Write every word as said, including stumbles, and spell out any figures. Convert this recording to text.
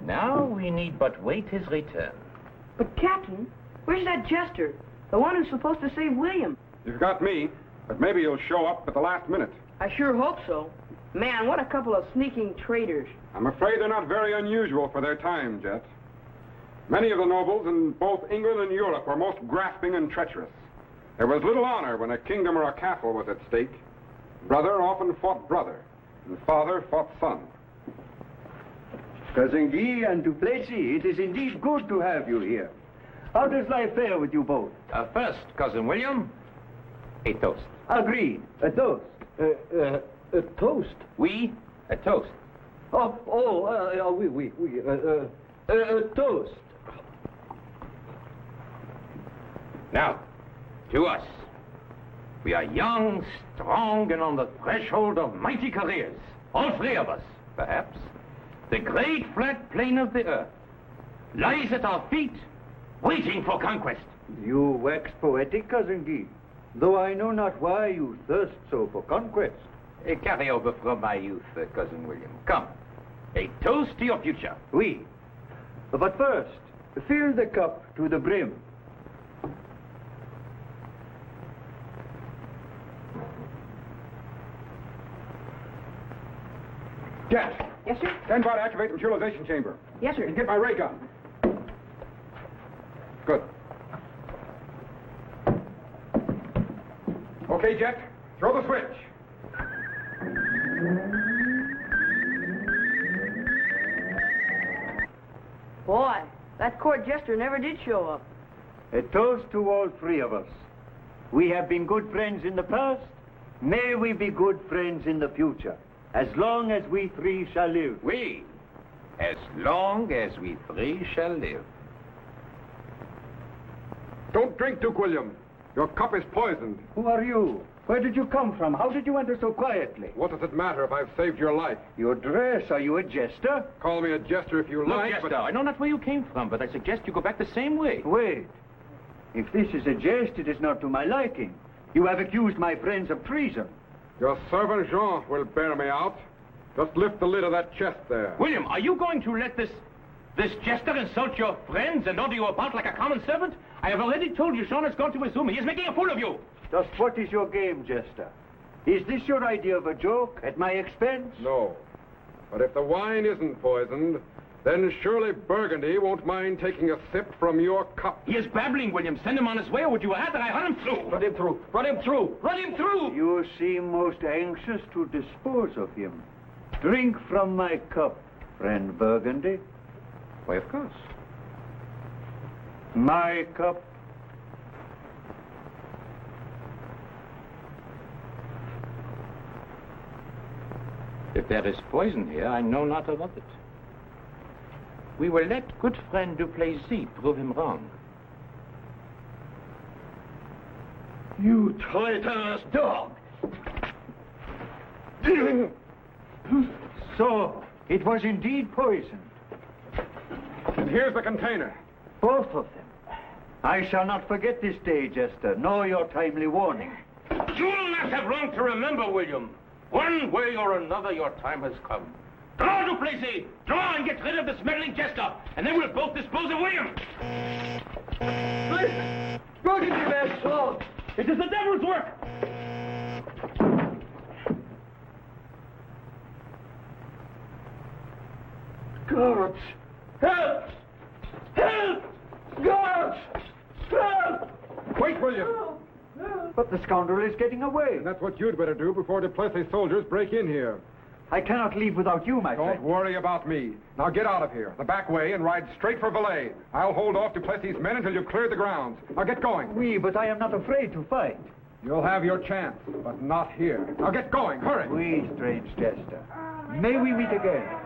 And now we need but wait his return. But, Captain, where's that jester? The one who's supposed to save William? You've got me, but maybe he'll show up at the last minute. I sure hope so. Man, what a couple of sneaking traitors. I'm afraid they're not very unusual for their time, Jet. Many of the nobles in both England and Europe were most grasping and treacherous. There was little honor when a kingdom or a castle was at stake. Brother often fought brother, and father fought son. Cousin Guy and Duplessis, it is indeed good to have you here. How does life fare with you both? Uh, first, Cousin William, a toast. Agreed. A toast. Uh, uh, a toast? We, a toast. Oh, oh, uh, uh, oui, oui, oui. Uh, uh, uh, a toast. Now, to us. We are young, strong, and on the threshold of mighty careers. All three of us, perhaps. The great flat plain of the earth lies at our feet, waiting for conquest. You wax poetic, Cousin Guy, though I know not why you thirst so for conquest. A carry over from my youth, uh, Cousin William. Come, a toast to your future. Oui. But first, fill the cup to the brim. Jet! Yes, sir? Stand by to activate the neutralization chamber. Yes, sir. And get my ray gun. Good. Okay, Jet. Throw the switch. Boy, that court jester never did show up. A toast to all three of us. We have been good friends in the past. May we be good friends in the future, as long as we three shall live. We, as long as we three shall live. Don't drink, Duke William. Your cup is poisoned. Who are you? Where did you come from? How did you enter so quietly? What does it matter if I've saved your life? Your dress. Are you a jester? Call me a jester if you Look, like, Jester, but... I know not where you came from, but I suggest you go back the same way. Wait. If this is a jest, it is not to my liking. You have accused my friends of treason. Your servant Jean will bear me out. Just lift the lid of that chest there. William, are you going to let this... this jester insult your friends and order you about like a common servant? I have already told you Jean has gone to his room. He is making a fool of you. Just what is your game, jester? Is this your idea of a joke at my expense? No. But if the wine isn't poisoned, then surely Burgundy won't mind taking a sip from your cup. He is babbling, William. Send him on his way, or would you rather I run him through? Run him through. Run him through. Run him through. You seem most anxious to dispose of him. Drink from my cup, friend Burgundy. Why, of course. My cup. If there is poison here, I know not of it. We will let good friend Duplessis prove him wrong. You traitorous dog! So, it was indeed poisoned. And here's the container. Both of them. I shall not forget this day, Jester, nor your timely warning. You will not have long to remember, William. One way or another, your time has come. Draw, Duplessis! Draw and get rid of this meddling jester, and then we'll both dispose of William. Listen! Burgundy, man, slow! It is the devil's work! Guards! Help! Help! Guards! Help! Wait, William! But the scoundrel is getting away. And that's what you'd better do before Duplessis soldiers break in here. I cannot leave without you, my Don't friend. worry about me. Now get out of here, the back way, and ride straight for Valais. I'll hold off Duplessis' men until you've cleared the grounds. Now get going. Oui, but I am not afraid to fight. You'll have your chance, but not here. Now get going, hurry. Oui, strange jester. May we meet again.